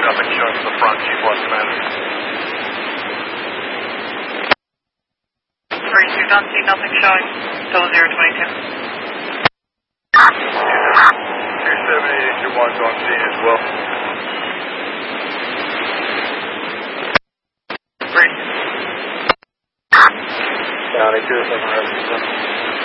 nothing showing from the front, Chief West Command. 32, don't see nothing showing. 0022. 278, 21, don't see as well. Great. County 2, 7 rescue.